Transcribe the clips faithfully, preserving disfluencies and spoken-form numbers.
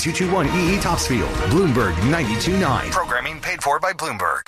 two two one E E Topsfield. Bloomberg ninety-two point nine. Programming paid for by Bloomberg.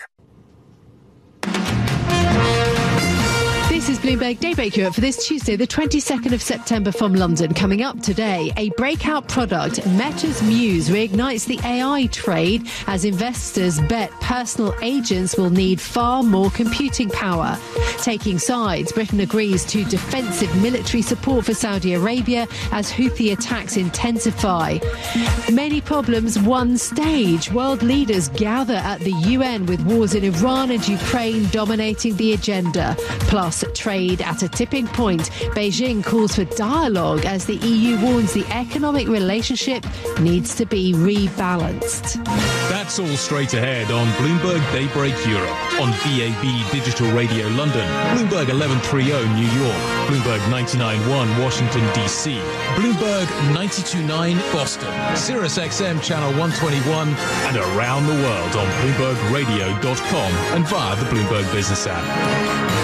This is Bloomberg Daybreak Europe for this Tuesday, the twenty-second of September from London. Coming up today, a breakout product, Meta's Muse, reignites the A I trade as investors bet personal agents will need far more computing power. Taking sides, Britain agrees to defensive military support for Saudi Arabia as Houthi attacks intensify. Many problems, one stage. World leaders gather at the U N with wars in Iran and Ukraine dominating the agenda. Plus, trade at a tipping point. Beijing calls for dialogue as the E U warns the economic relationship needs to be rebalanced. That's all straight ahead on Bloomberg Daybreak Europe, on D A B Digital Radio London, Bloomberg eleven thirty New York, Bloomberg ninety-nine point one Washington, D C, Bloomberg ninety-two point nine Boston, Sirius X M Channel one twenty-one, and around the world on Bloomberg Radio dot com and via the Bloomberg Business app.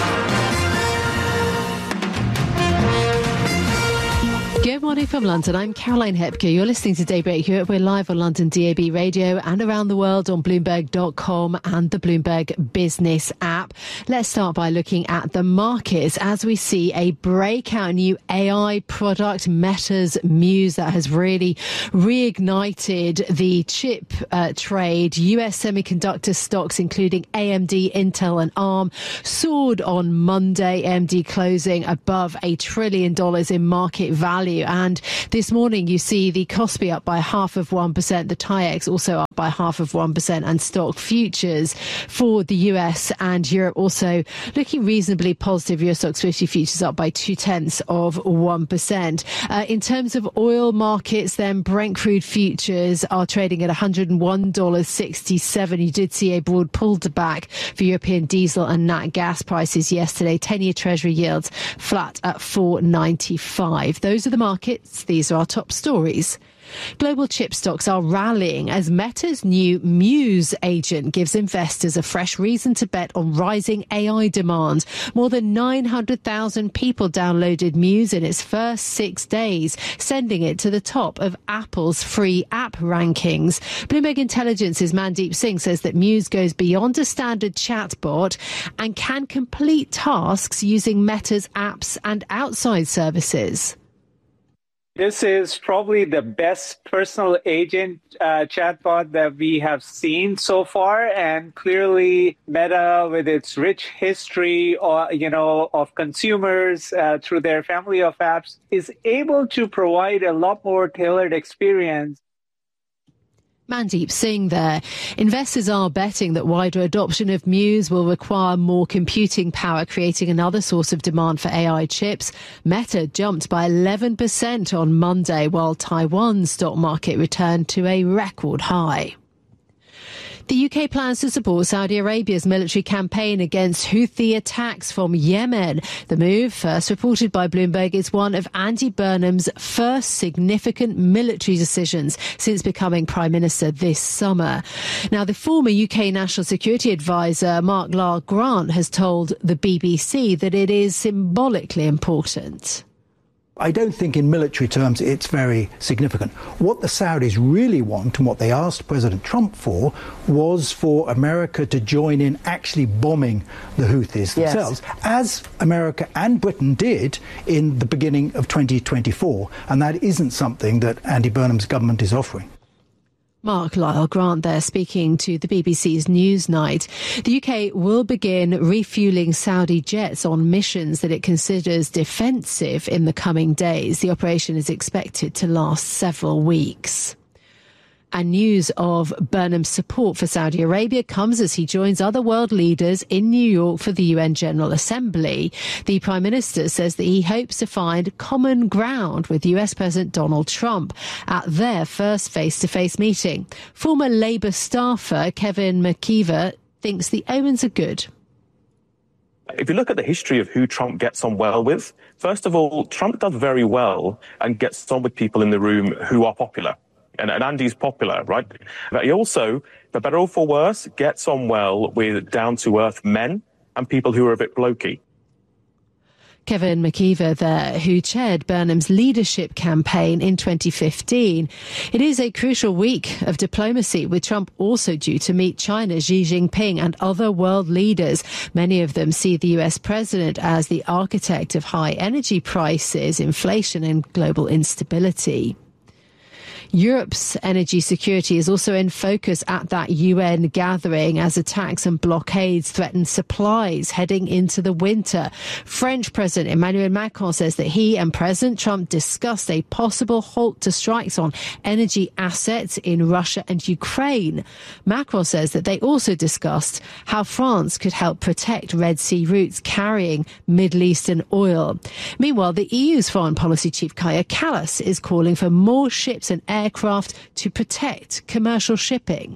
Good morning from London. I'm Caroline Hepker. You're listening to Daybreak Europe. We're live on London D A B Radio and around the world on Bloomberg dot com and the Bloomberg Business app. Let's start by looking at the markets as we see a breakout new A I product, Meta's Muse, that has really reignited the chip uh, trade. U S semiconductor stocks, including A M D, Intel and ARM, soared on Monday. A M D closing above a trillion dollars in market value. And this morning, you see the Kospi up by half of one percent, the TAIEX also up by half of one percent, and stock futures for the U S and Europe also looking reasonably positive. U S stocks fifty futures up by two tenths of one percent. Uh, in terms of oil markets, then Brent crude futures are trading at one hundred one dollars sixty-seven. You did see a broad pullback for European diesel and nat gas prices yesterday. ten-year Treasury yields flat at four ninety-five. Those are the markets. These are our top stories. Global chip stocks are rallying as Meta's new Muse agent gives investors a fresh reason to bet on rising A I demand. More than nine hundred thousand people downloaded Muse in its first six days, sending it to the top of Apple's free app rankings. Bloomberg Intelligence's Mandeep Singh says that Muse goes beyond a standard chatbot and can complete tasks using Meta's apps and outside services. This is probably the best personal agent uh, chatbot that we have seen so far, and clearly Meta, with its rich history, uh, you know, of consumers uh, through their family of apps, is able to provide a lot more tailored experience. Mandeep Singh there. Investors are betting that wider adoption of Muse will require more computing power, creating another source of demand for A I chips. Meta jumped by eleven percent on Monday, while Taiwan's stock market returned to a record high. The U K plans to support Saudi Arabia's military campaign against Houthi attacks from Yemen. The move, first reported by Bloomberg, is one of Andy Burnham's first significant military decisions since becoming Prime Minister this summer. Now, the former U K National Security Advisor, Mark Lyle Grant, has told the B B C that it is symbolically important. I don't think in military terms it's very significant. What the Saudis really want, and what they asked President Trump for, was for America to join in actually bombing the Houthis themselves, yes, as America and Britain did in the beginning of twenty twenty-four. And that isn't something that Andy Burnham's government is offering. Mark Lyle Grant there speaking to the B B C's Newsnight. The U K will begin refuelling Saudi jets on missions that it considers defensive in the coming days. The operation is expected to last several weeks. And news of Burnham's support for Saudi Arabia comes as he joins other world leaders in New York for the U N General Assembly. The Prime Minister says that he hopes to find common ground with U S President Donald Trump at their first face-to-face meeting. Former Labour staffer Kevin McKeever thinks the omens are good. If you look at the history of who Trump gets on well with, first of all, Trump does very well and gets on with people in the room who are popular. And, and Andy's popular, right? But he also, for better or for worse, gets on well with down-to-earth men and people who are a bit blokey. Kevin McKeever there, who chaired Burnham's leadership campaign in twenty fifteen. It is a crucial week of diplomacy, with Trump also due to meet China's Xi Jinping and other world leaders. Many of them see the U S president as the architect of high energy prices, inflation and global instability. Europe's energy security is also in focus at that U N gathering as attacks and blockades threaten supplies heading into the winter. French President Emmanuel Macron says that he and President Trump discussed a possible halt to strikes on energy assets in Russia and Ukraine. Macron says that they also discussed how France could help protect Red Sea routes carrying Middle Eastern oil. Meanwhile, the E U's foreign policy chief Kaja Kallas is calling for more ships and air aircraft to protect commercial shipping.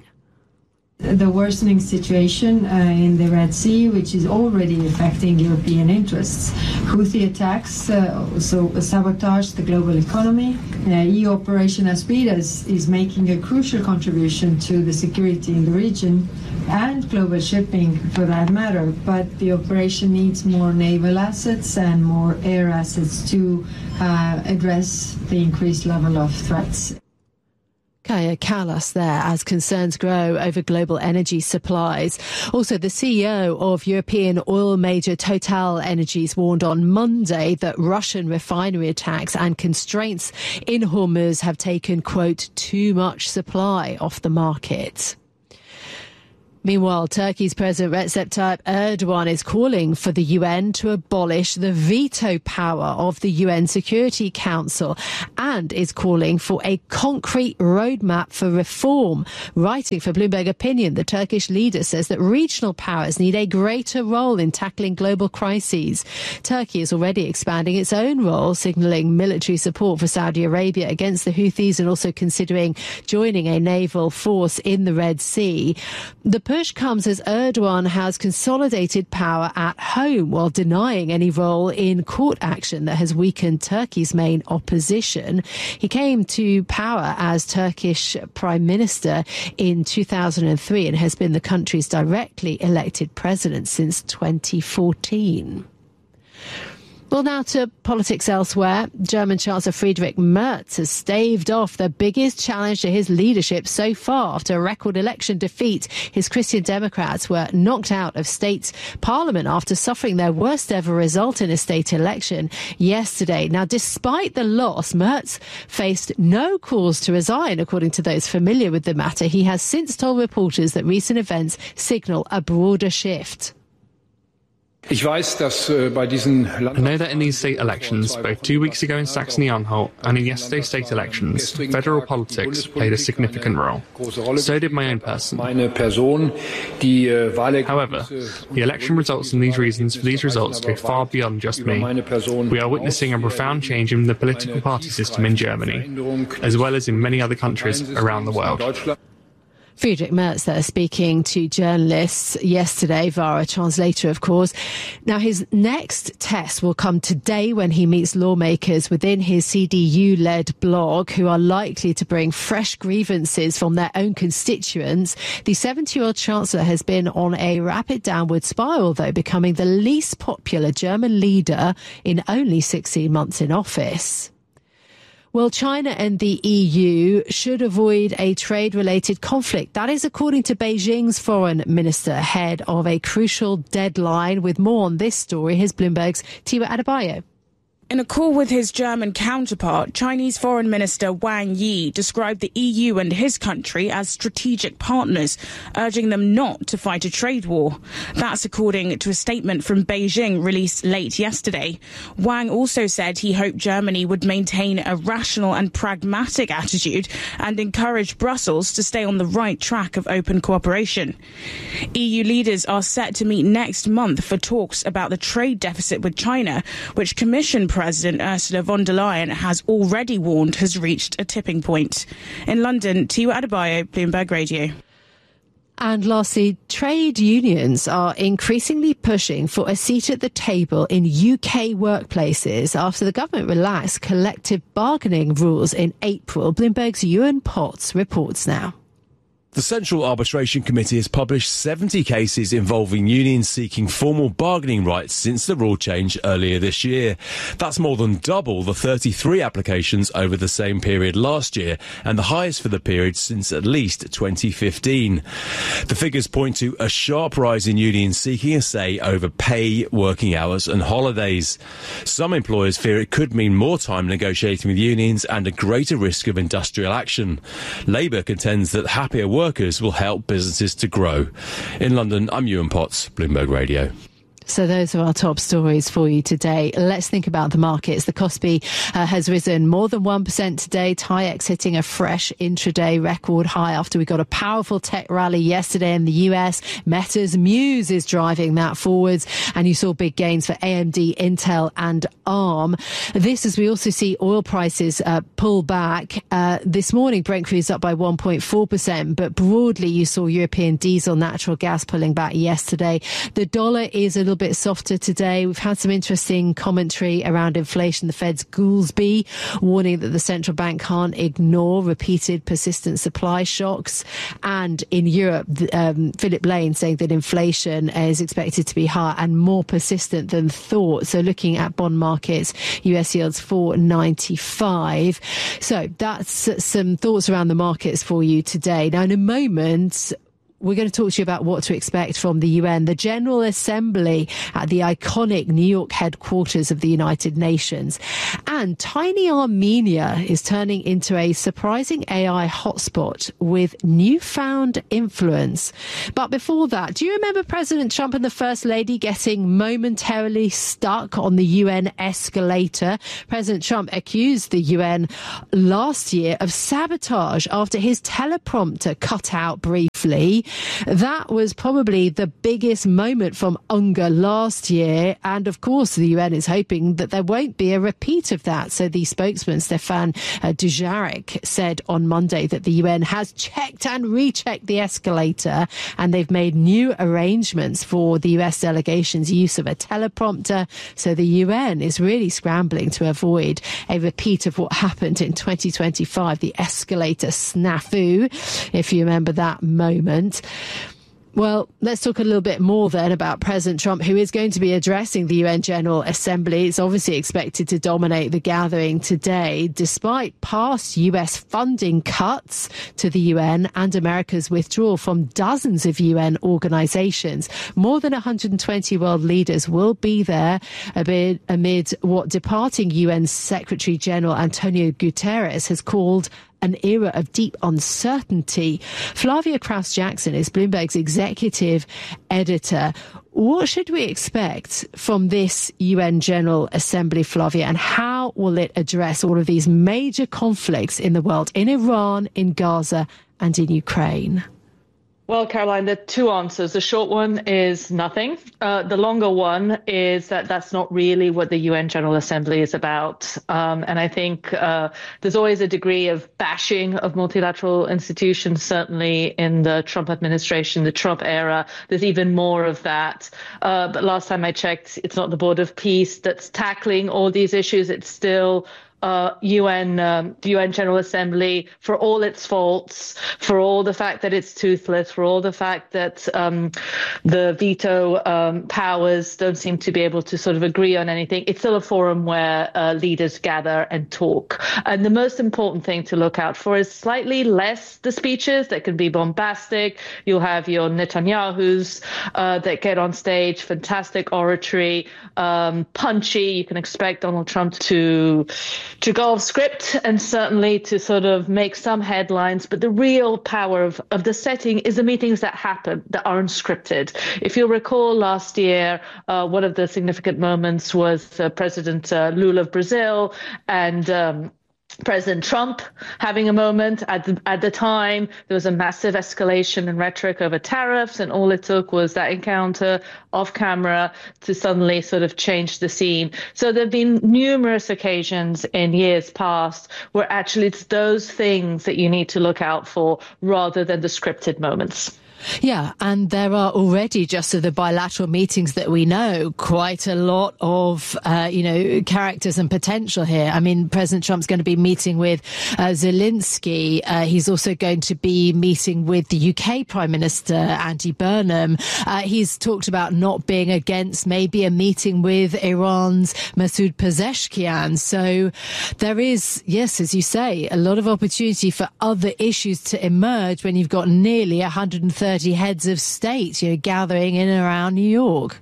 The worsening situation uh, in the Red Sea, which is already affecting European interests. Houthi attacks uh, also sabotage the global economy. Uh, E U Operation Aspides is making a crucial contribution to the security in the region and global shipping for that matter, but the operation needs more naval assets and more air assets to uh, address the increased level of threats. Kaja Kallas there as concerns grow over global energy supplies. Also, the C E O of European oil major Total Energies warned on Monday that Russian refinery attacks and constraints in Hormuz have taken, quote, too much supply off the market. Meanwhile, Turkey's President Recep Tayyip Erdogan is calling for the U N to abolish the veto power of the U N Security Council and is calling for a concrete roadmap for reform. Writing for Bloomberg Opinion, the Turkish leader says that regional powers need a greater role in tackling global crises. Turkey is already expanding its own role, signalling military support for Saudi Arabia against the Houthis and also considering joining a naval force in the Red Sea. The push comes as Erdogan has consolidated power at home while denying any role in court action that has weakened Turkey's main opposition. He came to power as Turkish Prime Minister in two thousand three and has been the country's directly elected president since twenty fourteen. Well, now to politics elsewhere. German Chancellor Friedrich Merz has staved off the biggest challenge to his leadership so far after a record election defeat. His Christian Democrats were knocked out of state's parliament after suffering their worst ever result in a state election yesterday. Now, despite the loss, Merz faced no cause to resign, according to those familiar with the matter. He has since told reporters that recent events signal a broader shift. I know that in these state elections, both two weeks ago in Saxony-Anhalt and in yesterday's state elections, federal politics played a significant role. So did my own person. However, the election results and these reasons for these results go far beyond just me. We are witnessing a profound change in the political party system in Germany, as well as in many other countries around the world. Friedrich Merz there speaking to journalists yesterday via a translator, of course. Now, his next test will come today when he meets lawmakers within his C D U-led bloc who are likely to bring fresh grievances from their own constituents. The seventy-year-old chancellor has been on a rapid downward spiral, though, becoming the least popular German leader in only sixteen months in office. Well, China and the E U should avoid a trade-related conflict. That is according to Beijing's foreign minister ahead of a crucial deadline. With more on this story, here's Bloomberg's Tiwa Adebayo. In a call with his German counterpart, Chinese Foreign Minister Wang Yi described the E U and his country as strategic partners, urging them not to fight a trade war. That's according to a statement from Beijing released late yesterday. Wang also said he hoped Germany would maintain a rational and pragmatic attitude and encourage Brussels to stay on the right track of open cooperation. E U leaders are set to meet next month for talks about the trade deficit with China, which Commission President Ursula von der Leyen has already warned has reached a tipping point. In London, Tiwa Adebayo, Bloomberg Radio. And lastly, trade unions are increasingly pushing for a seat at the table in U K workplaces after the government relaxed collective bargaining rules in April. Bloomberg's Ewan Potts reports now. The Central Arbitration Committee has published seventy cases involving unions seeking formal bargaining rights since the rule change earlier this year. That's more than double the thirty-three applications over the same period last year, and the highest for the period since at least twenty fifteen. The figures point to a sharp rise in unions seeking a say over pay, working hours and holidays. Some employers fear it could mean more time negotiating with unions and a greater risk of industrial action. Labour contends that happier workers Workers will help businesses to grow. In London, I'm Ewan Potts, Bloomberg Radio. So those are our top stories for you today. Let's think about the markets. The Kospi uh, has risen more than one percent today. T I E X hitting a fresh intraday record high after we got a powerful tech rally yesterday in the U S. Meta's Muse is driving that forwards. And you saw big gains for A M D, Intel and ARM. This as we also see oil prices uh, pull back. Uh, this morning, Brent crude is up by one point four percent. But broadly, you saw European diesel, natural gas pulling back yesterday. The dollar is a little bit softer today. We've had some interesting commentary around inflation. The Fed's Goolsbee warning that the central bank can't ignore repeated persistent supply shocks. And in Europe, um, Philip Lane saying that inflation is expected to be higher and more persistent than thought. So looking at bond markets, U S yields four ninety-five. So that's some thoughts around the markets for you today. Now, in a moment, we're going to talk to you about what to expect from the U N. The General Assembly at the iconic New York headquarters of the United Nations. And tiny Armenia is turning into a surprising A I hotspot with newfound influence. But before that, do you remember President Trump and the First Lady getting momentarily stuck on the U N escalator? President Trump accused the U N last year of sabotage after his teleprompter cut out briefly. That was probably the biggest moment from Unger last year. And of course, the U N is hoping that there won't be a repeat of that. So the spokesman, Stefan uh, Dujarric, said on Monday that the U N has checked and rechecked the escalator and they've made new arrangements for the U S delegation's use of a teleprompter. So the U N is really scrambling to avoid a repeat of what happened in twenty twenty-five, the escalator snafu, if you remember that moment. Well, let's talk a little bit more then about President Trump, who is going to be addressing the U N General Assembly. It's obviously expected to dominate the gathering today, despite past U S funding cuts to the U N and America's withdrawal from dozens of U N organizations. More than one hundred twenty world leaders will be there amid, amid what departing U N Secretary General Antonio Guterres has called an era of deep uncertainty. Flavia Kraus-Jackson is Bloomberg's executive editor. What should we expect from this U N General Assembly, Flavia, and how will it address all of these major conflicts in the world, in Iran, in Gaza, and in Ukraine? Well, Caroline, there are two answers. The short one is nothing. Uh, the longer one is that that's not really what the U N General Assembly is about. Um, and I think uh, there's always a degree of bashing of multilateral institutions, certainly in the Trump administration, the Trump era. There's even more of that. Uh, but last time I checked, it's not the Board of Peace that's tackling all these issues. It's still Uh, U N, um, the U N General Assembly, for all its faults, for all the fact that it's toothless, for all the fact that um, the veto um, powers don't seem to be able to sort of agree on anything. It's still a forum where uh, leaders gather and talk. And the most important thing to look out for is slightly less the speeches that can be bombastic. You'll have your Netanyahus uh, that get on stage, fantastic oratory, um, punchy. You can expect Donald Trump to to go off script and certainly to sort of make some headlines. But the real power of, of the setting is the meetings that happen, that aren't scripted. If you'll recall last year, uh, one of the significant moments was uh, President uh, Lula of Brazil and um, President Trump having a moment. At the, at the time, there was a massive escalation in rhetoric over tariffs, and all it took was that encounter off camera to suddenly sort of change the scene. So there have been numerous occasions in years past where actually it's those things that you need to look out for rather than the scripted moments. Yeah, and there are already, just of the bilateral meetings that we know, quite a lot of, uh, you know, characters and potential here. I mean, President Trump's going to be meeting with uh, Zelensky. Uh, he's also going to be meeting with the U K Prime Minister, Andy Burnham. Uh, he's talked about not being against maybe a meeting with Iran's Masoud Pezeshkian. So there is, yes, as you say, a lot of opportunity for other issues to emerge when you've got nearly one hundred thirty heads of state, you know, gathering in and around New York.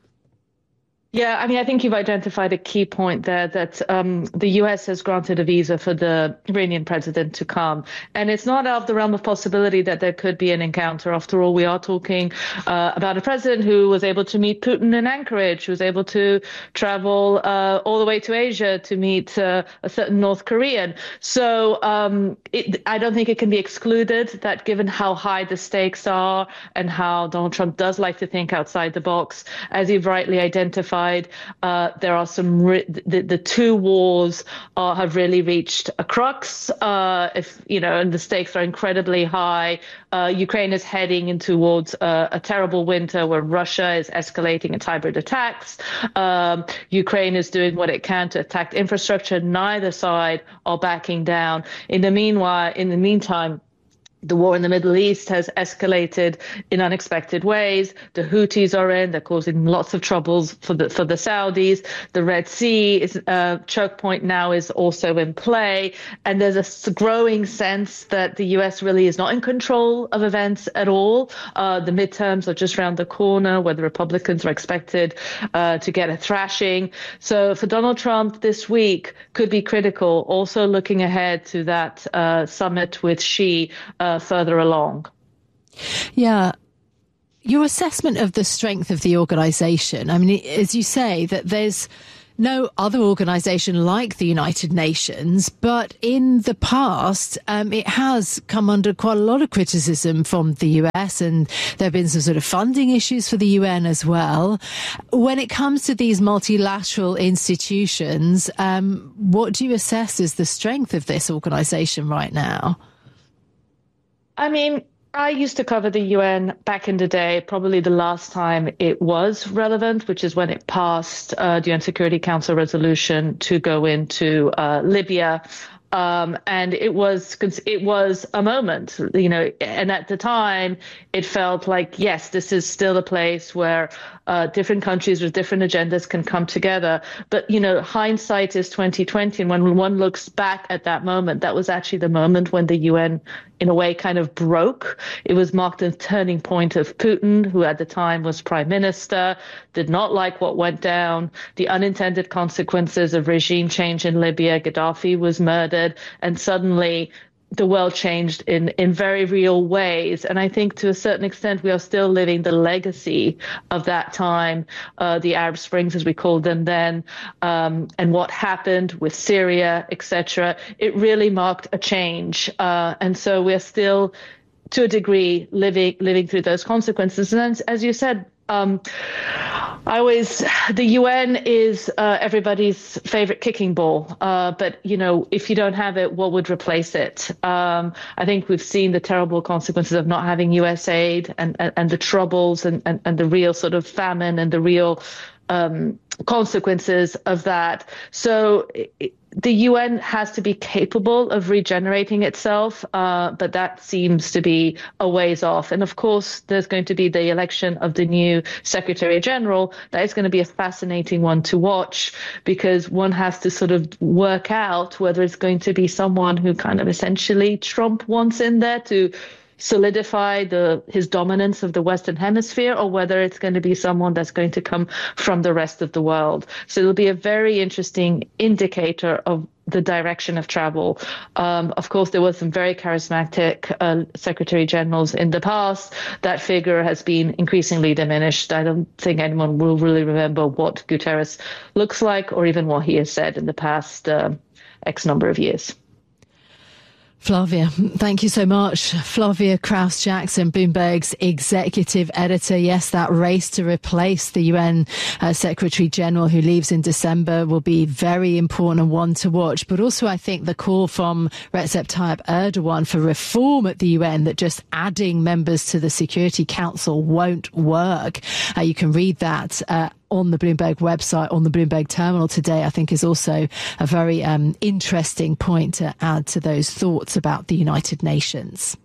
Yeah, I mean, I think you've identified a key point there that um, the U S has granted a visa for the Iranian president to come. And it's not out of the realm of possibility that there could be an encounter. After all, we are talking uh, about a president who was able to meet Putin in Anchorage, who was able to travel uh, all the way to Asia to meet uh, a certain North Korean. So um, it, I don't think it can be excluded that given how high the stakes are and how Donald Trump does like to think outside the box, as you've rightly identified, Uh, there are some re- the, the two wars uh, have really reached a crux. Uh, if you know, and the stakes are incredibly high. Uh, Ukraine is heading in towards uh, a terrible winter where Russia is escalating its hybrid attacks. Um, Ukraine is doing what it can to attack infrastructure. Neither side are backing down. In the meanwhile, in the meantime, the war in the Middle East has escalated in unexpected ways. The Houthis are in; they're causing lots of troubles for the for the Saudis. The Red Sea is uh, choke point now is also in play, and there's a growing sense that the U S really is not in control of events at all. Uh, the midterms are just around the corner, where the Republicans are expected uh, to get a thrashing. So for Donald Trump, this week could be critical. Also looking ahead to that uh, summit with Xi. Uh, further along. Yeah. Your assessment of the strength of the organisation, I mean, as you say, that there's no other organisation like the United Nations, but in the past, um, it has come under quite a lot of criticism from the U S, and there have been some sort of funding issues for the U N as well. When it comes to these multilateral institutions, um, what do you assess as the strength of this organisation right now? I mean, I used to cover the U N back in the day, probably the last time it was relevant, which is when it passed uh, the U N Security Council resolution to go into uh, Libya. Um, and it was it was a moment, you know, and at the time it felt like, yes, this is still a place where uh, different countries with different agendas can come together. But, you know, hindsight is twenty twenty. And when one looks back at that moment, that was actually the moment when the U N, in a way, kind of broke. It was marked a turning point of Putin, who at the time was prime minister, did not like what went down, the unintended consequences of regime change in Libya. Gaddafi was murdered, and suddenly the world changed in, in very real ways. And I think to a certain extent, we are still living the legacy of that time, uh, the Arab Springs, as we called them then, um, and what happened with Syria, et cetera. It really marked a change. Uh, and so we're still, to a degree, living living through those consequences. And as, as you said, Um, I always, the U N is uh, everybody's favorite kicking ball. Uh, but, you know, if you don't have it, what would replace it? Um, I think we've seen the terrible consequences of not having U S aid and, and, and the troubles and, and, and the real sort of famine and the real um, consequences of that. So it, the U N has to be capable of regenerating itself, uh, but that seems to be a ways off. And of course, there's going to be the election of the new Secretary General. That is going to be a fascinating one to watch, because one has to sort of work out whether it's going to be someone who kind of essentially Trump wants in there to solidify the his dominance of the Western Hemisphere, or whether it's going to be someone that's going to come from the rest of the world. So it'll be a very interesting indicator of the direction of travel. Um, of course, there was some very charismatic uh, Secretary Generals in the past. That figure has been increasingly diminished. I don't think anyone will really remember what Guterres looks like, or even what he has said in the past uh, X number of years. Flavia, thank you so much. Flavia Kraus-Jackson, Bloomberg's executive editor. Yes, that race to replace the U N uh, Secretary General who leaves in December will be very important and one to watch. But also, I think the call from Recep Tayyip Erdogan for reform at the U N, that just adding members to the Security Council won't work. Uh, you can read that uh, on the Bloomberg website, on the Bloomberg terminal today, I think is also a very um, interesting point to add to those thoughts about the United Nations.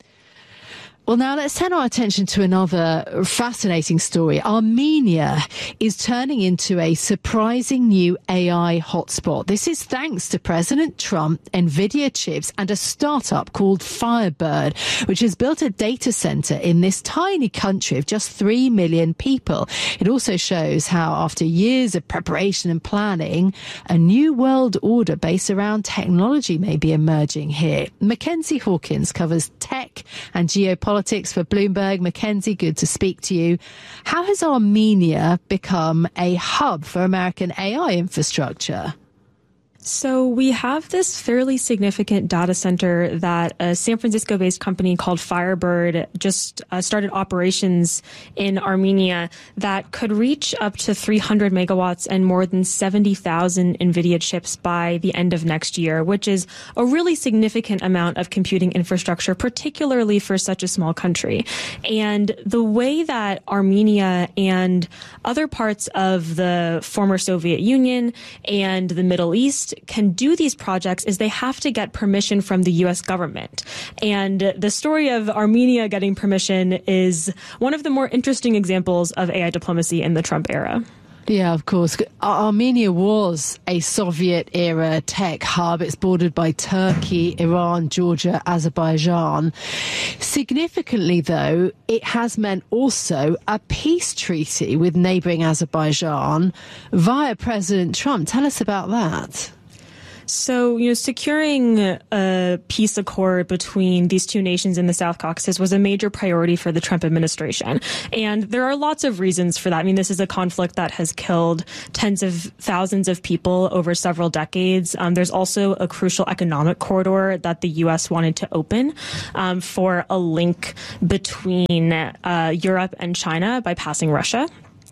Well, now let's turn our attention to another fascinating story. Armenia is turning into a surprising new A I hotspot. This is thanks to President Trump, NVIDIA chips, and a startup called Firebird, which has built a data center in this tiny country of just three million people. It also shows how, after years of preparation and planning, a new world order based around technology may be emerging here. Mackenzie Hawkins covers tech and geopolitics Politics for Bloomberg. Mackenzie, good to speak to you. How has Armenia become a hub for American A I infrastructure? So we have this fairly significant data center that a San Francisco-based company called Firebird just uh, started operations in Armenia that could reach up to three hundred megawatts and more than seventy thousand NVIDIA chips by the end of next year, which is a really significant amount of computing infrastructure, particularly for such a small country. And the way that Armenia and other parts of the former Soviet Union and the Middle East can do these projects is they have to get permission from the U S government. And the story of Armenia getting permission is one of the more interesting examples of A I diplomacy in the Trump era. Yeah, of course. Armenia was a Soviet-era tech hub. It's bordered by Turkey, Iran, Georgia, Azerbaijan. Significantly, though, it has meant also a peace treaty with neighbouring Azerbaijan via President Trump. Tell us about that. So, you know, securing a peace accord between these two nations in the South Caucasus was a major priority for the Trump administration. And there are lots of reasons for that. I mean, this is a conflict that has killed tens of thousands of people over several decades. Um, there's also a crucial economic corridor that the U S wanted to open um, for a link between uh, Europe and China by passing Russia.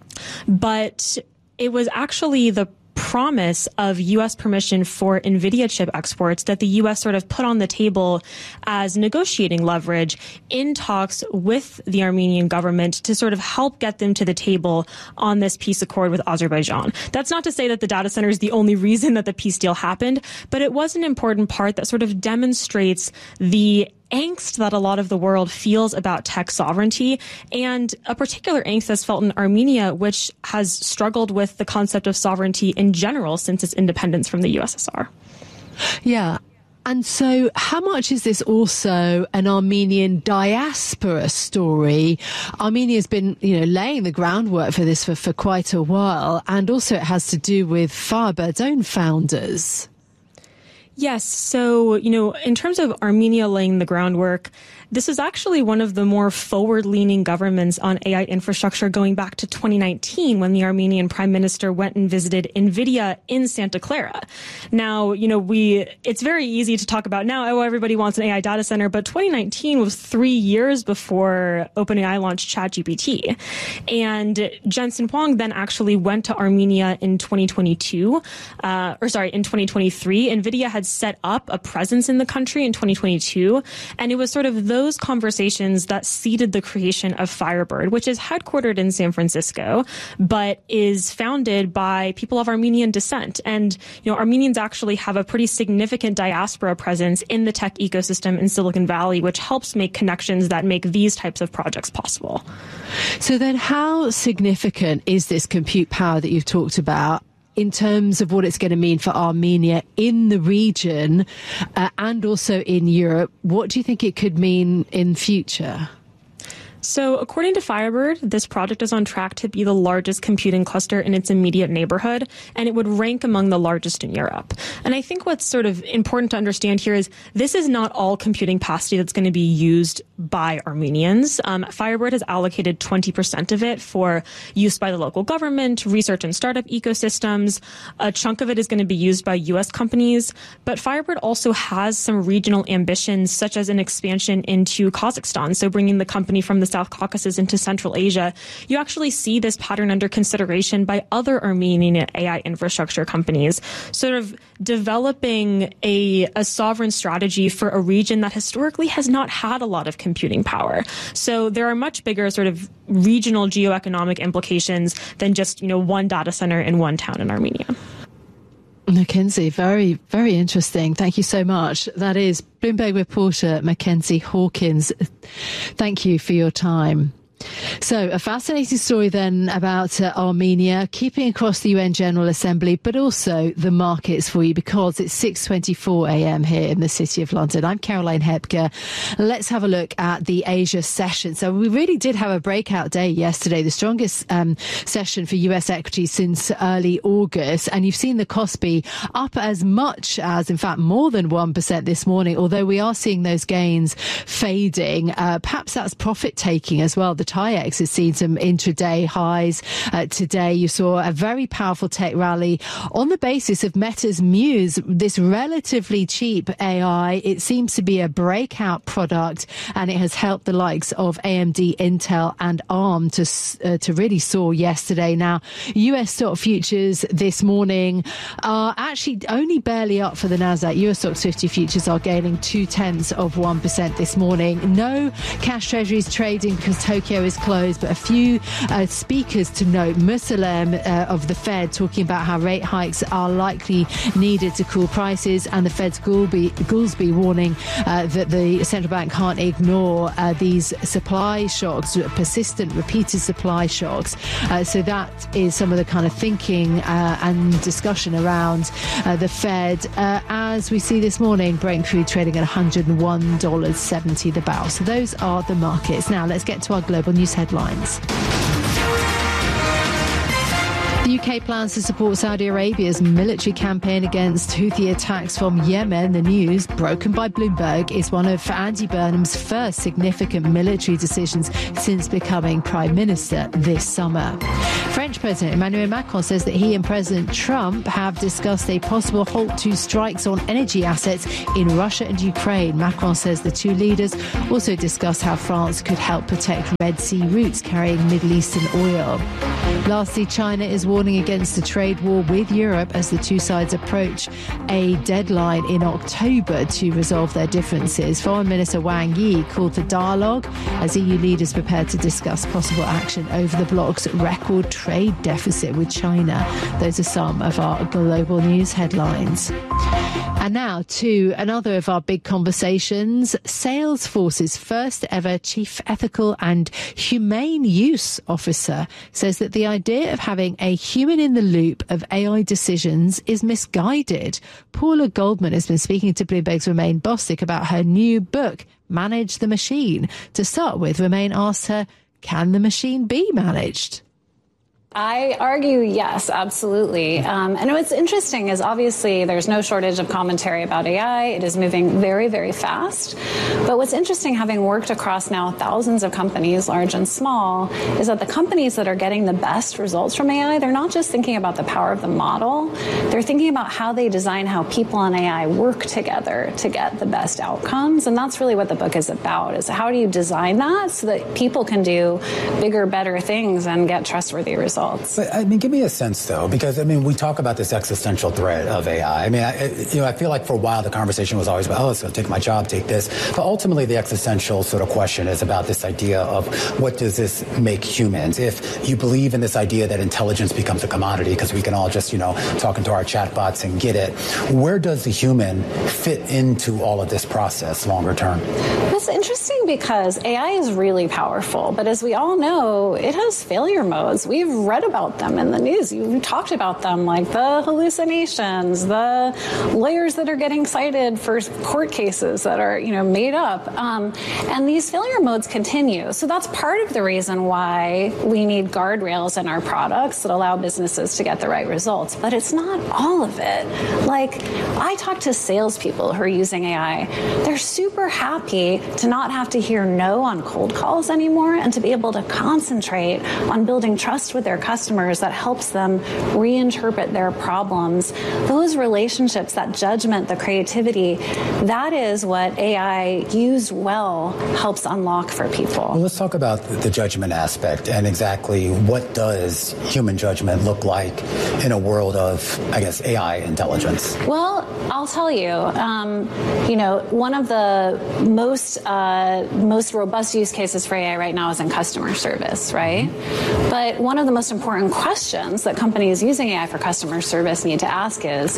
But it was actually the promise of U S permission for NVIDIA chip exports that the U S sort of put on the table as negotiating leverage in talks with the Armenian government to sort of help get them to the table on this peace accord with Azerbaijan. That's not to say that the data center is the only reason that the peace deal happened, but it was an important part that sort of demonstrates the angst that a lot of the world feels about tech sovereignty, and a particular angst that's felt in Armenia, which has struggled with the concept of sovereignty in general since its independence from the U S S R. Yeah. And so how much is this also an Armenian diaspora story? Armenia has been, you know, laying the groundwork for this for, for quite a while, and also it has to do with Firebird's own founders. Yes. So, you know, in terms of Armenia laying the groundwork, this is actually one of the more forward-leaning governments on A I infrastructure going back to twenty nineteen when the Armenian prime minister went and visited NVIDIA in Santa Clara. Now, you know, we it's very easy to talk about now, oh, everybody wants an A I data center, but twenty nineteen was three years before OpenAI launched ChatGPT. And Jensen Huang then actually went to Armenia in twenty twenty-two, uh, or sorry, in twenty twenty-three. NVIDIA had set up a presence in the country in twenty twenty-two, and it was sort of those conversations that seeded the creation of Firebird, which is headquartered in San Francisco, but is founded by people of Armenian descent. And, you know, Armenians actually have a pretty significant diaspora presence in the tech ecosystem in Silicon Valley, which helps make connections that make these types of projects possible. So then how significant is this compute power that you've talked about in terms of what it's going to mean for Armenia in the region uh, and also in Europe? What do you think it could mean in future? So according to Firebird, this project is on track to be the largest computing cluster in its immediate neighborhood, and it would rank among the largest in Europe. And I think what's sort of important to understand here is this is not all computing capacity that's going to be used by Armenians. Um, Firebird has allocated twenty percent of it for use by the local government, research and startup ecosystems. A chunk of it is going to be used by U S companies. But Firebird also has some regional ambitions, such as an expansion into Kazakhstan, so bringing the company from the South Caucasus into Central Asia. You actually see this pattern under consideration by other Armenian A I infrastructure companies, sort of developing a, a sovereign strategy for a region that historically has not had a lot of computing power. So there are much bigger sort of regional geoeconomic implications than just, you know, one data center in one town in Armenia. Mackenzie, very, very interesting. Thank you so much. That is Bloomberg reporter Mackenzie Hawkins. Thank you for your time. So a fascinating story then about uh, Armenia, keeping across the U N General Assembly, but also the markets for you, because it's six twenty-four a.m. here in the City of London. I'm Caroline Hepker. Let's have a look at the Asia session. So we really did have a breakout day yesterday, the strongest um, session for U S equities since early August. And you've seen the Kospi up as much as, in fact, more than one percent this morning, although we are seeing those gains fading. Uh, perhaps that's profit taking as well. The T I E X has seen some intraday highs uh, today. You saw a very powerful tech rally on the basis of Meta's Muse, this relatively cheap A I. It seems to be a breakout product, and it has helped the likes of A M D, Intel and ARM to uh, to really soar yesterday. Now, U S stock futures this morning are actually only barely up for the Nasdaq. U S Stocks fifty futures are gaining two tenths of one percent this morning. No cash treasuries trading because Tokyo is closed, but a few uh, speakers to note. Mussalem uh, of the Fed talking about how rate hikes are likely needed to cool prices, and the Fed's Goolsbee, Goolsbee warning uh, that the central bank can't ignore uh, these supply shocks, persistent, repeated supply shocks. Uh, so that is some of the kind of thinking uh, and discussion around uh, the Fed. Uh, as we see this morning, Brent crude trading at one hundred one dollars seventy the barrel. So those are the markets. Now let's get to our global news headlines. The U K plans to support Saudi Arabia's military campaign against Houthi attacks from Yemen. The news, broken by Bloomberg, is one of Andy Burnham's first significant military decisions since becoming Prime Minister this summer. French President Emmanuel Macron says that he and President Trump have discussed a possible halt to strikes on energy assets in Russia and Ukraine. Macron says the two leaders also discussed how France could help protect Red Sea routes carrying Middle Eastern oil. Lastly, China is warning against a trade war with Europe as the two sides approach a deadline in October to resolve their differences. Foreign Minister Wang Yi called the dialogue as E U leaders prepare to discuss possible action over the bloc's record trade deficit with China. Those are some of our global news headlines. And now to another of our big conversations. Salesforce's first ever Chief Ethical and Humane Use Officer says that the idea of having a human in the loop of A I decisions is misguided. Paula Goldman has been speaking to Bloomberg's Romaine Bostick about her new book, Manage the Machine. To start with, Romaine asked her, can the machine be managed? I argue yes, absolutely. Um, and what's interesting is obviously there's no shortage of commentary about A I. It is moving very, very fast. But what's interesting, having worked across now thousands of companies, large and small, is that the companies that are getting the best results from A I, they're not just thinking about the power of the model. They're thinking about how they design how people and A I work together to get the best outcomes. And that's really what the book is about, is how do you design that so that people can do bigger, better things and get trustworthy results. But, I mean, give me a sense, though, because, I mean, we talk about this existential threat of A I. I mean, I, you know, I feel like for a while the conversation was always about, oh, it's going to take my job, take this. But ultimately, the existential sort of question is about this idea of what does this make humans? If you believe in this idea that intelligence becomes a commodity because we can all just, you know, talk into our chatbots and get it, where does the human fit into all of this process longer term? That's interesting because A I is really powerful. But as we all know, it has failure modes. We've read about them in the news. You've talked about them, like the hallucinations, the lawyers that are getting cited for court cases that are, you know, made up. Um, and these failure modes continue. So that's part of the reason why we need guardrails in our products that allow businesses to get the right results. But it's not all of it. Like, I talk to salespeople who are using A I. They're super happy to not have to hear no on cold calls anymore and to be able to concentrate on building trust with their customers that helps them reinterpret their problems. Those relationships, that judgment, the creativity, that is what A I used well helps unlock for people. Well, let's talk about the judgment aspect and exactly what does human judgment look like in a world of, I guess, A I intelligence. Well, I'll tell you, um, you know, one of the most uh, most robust use cases for A I right now is in customer service, right? Mm-hmm. But one of the most important questions that companies using A I for customer service need to ask is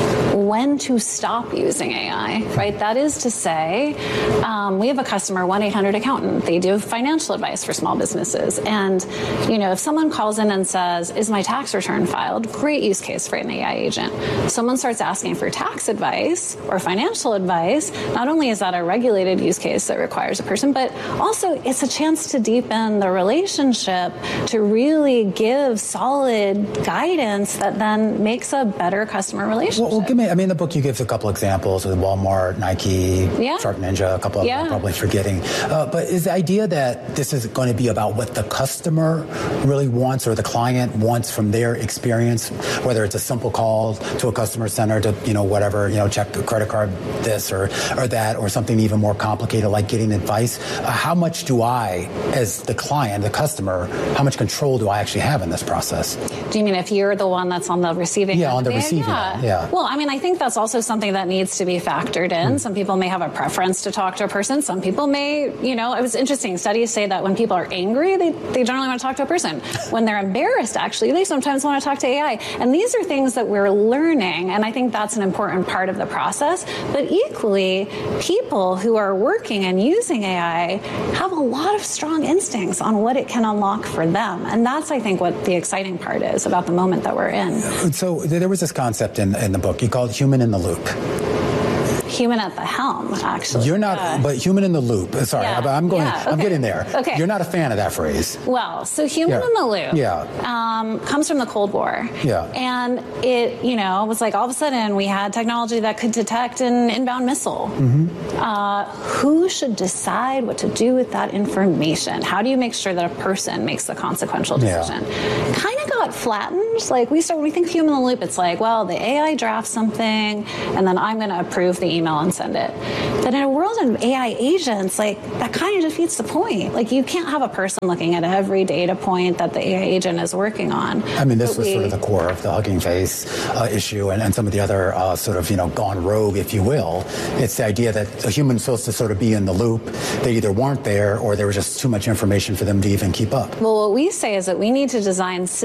when to stop using A I, right? That is to say, um, we have a customer, one eight hundred accountant. They do financial advice for small businesses. And, you know, if someone calls in and says, is my tax return filed? Great use case for an A I agent. Someone starts asking for tax advice or financial advice. Not only is that a regulated use case that requires a person, but also it's a chance to deepen the relationship, to really give solid guidance that then makes a better customer relationship. Well, well give me, I mean, in the book you give a couple examples with Walmart, Nike, yeah. Shark Ninja, a couple of yeah. them I'm probably forgetting. Uh, but is the idea that this is going to be about what the customer really wants or the client wants from their experience, whether it's a simple call to a customer center to, you know, whatever, you know, check the credit card, this or, or that, or something even more complicated like getting advice? Uh, how much do I, as the client, the customer, how much control do I actually have in this process? Do you mean if you're the one that's on the receiving yeah, end? on the of receiving yeah. end, yeah. Well, I mean, I think that's also something that needs to be factored in. Hmm. Some people may have a preference to talk to a person. Some people may, you know, it was interesting. Studies say that when people are angry, they, they generally want to talk to a person. When they're embarrassed, actually, they sometimes want to talk to A I. And these are things that we're learning, and I think that's an important part of the process. But equally, people who are working and using A I have a lot of strong instincts on what it can unlock for them. And that's, I think, what the exciting part is about the moment that we're in. So there was this concept in, in the book you called human in the loop. Human at the helm, actually. You're not, yeah. but human in the loop. Sorry, yeah. I'm going. Yeah, okay. I'm getting there. Okay. You're not a fan of that phrase. Well, so human yeah. in the loop. Yeah. Um, comes from the Cold War. Yeah. And it, you know, was like all of a sudden we had technology that could detect an inbound missile. Mm-hmm. Uh, who should decide what to do with that information? How do you make sure that a person makes the consequential decision? Yeah. Kind of got flattened. Like we start, when we think human in the loop, it's like, well, the A I drafts something, and then I'm going to approve the email and send it. But in a world of A I agents, like that kind of defeats the point. Like you can't have a person looking at every data point that the A I agent is working on. I mean, this but was we, sort of the core of the Hugging Face uh, issue and, and some of the other uh, sort of, you know, gone rogue, if you will. It's the idea that a human's supposed to sort of be in the loop. They either weren't there or there was just too much information for them to even keep up. Well, what we say is that we need to design